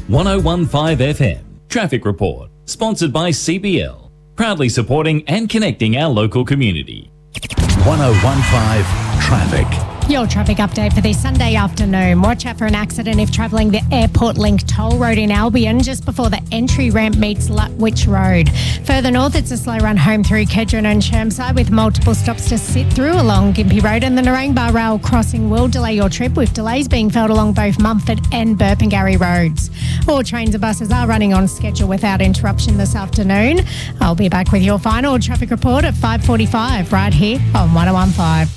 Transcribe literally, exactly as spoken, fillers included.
one oh one point five F M. Traffic Report, sponsored by C B L. Proudly supporting and connecting our local community. one oh one point five Traffic. Your traffic update for this Sunday afternoon. Watch out for an accident if travelling the Airport Link toll road in Albion just before the entry ramp meets Lutwich Road. Further north, it's a slow run home through Kedron and Chermside with multiple stops to sit through along Gympie Road, and the Narangba Rail crossing will delay your trip with delays being felt along both Mumford and Burpengary roads. All trains and buses are running on schedule without interruption this afternoon. I'll be back with your final traffic report at five forty-five right here on one oh one point five.